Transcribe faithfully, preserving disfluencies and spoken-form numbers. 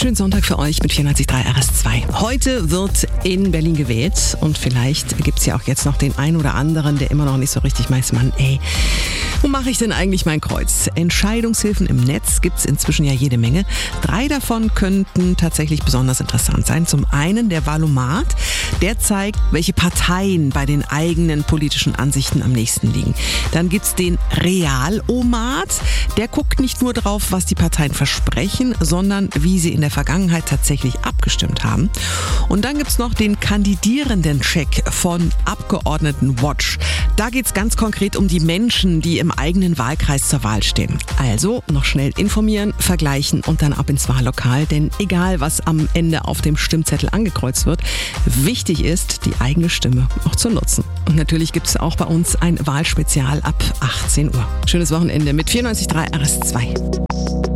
schönen Sonntag für euch mit vierundneunzig Komma drei R S zwei. Heute wird in Berlin gewählt und vielleicht gibt es ja auch jetzt noch den einen oder anderen, der immer noch nicht so richtig weiß, Mann, ey, wo mache ich denn eigentlich mein Kreuz? Entscheidungshilfen im Netz gibt es inzwischen ja jede Menge. Drei davon könnten tatsächlich besonders interessant sein. Zum einen der Valomat, der zeigt, welche Parteien bei den eigenen politischen Ansichten am nächsten liegen. Dann gibt es den Realomat, der guckt nicht nur drauf, was die Parteien versprechen, sondern wie sie in der Vergangenheit tatsächlich abgestimmt haben. Und dann gibt es noch den Kandidierenden-Check von Abgeordnetenwatch. Da geht es ganz konkret um die Menschen, die im eigenen Wahlkreis zur Wahl stehen. Also noch schnell informieren, vergleichen und dann ab ins Wahllokal. Denn egal, was am Ende auf dem Stimmzettel angekreuzt wird, wichtig ist, die eigene Stimme auch zu nutzen. Und natürlich gibt es auch bei uns ein Wahlspezial ab achtzehn Uhr. Schönes Wochenende mit vierundneunzig Komma drei R S zwei.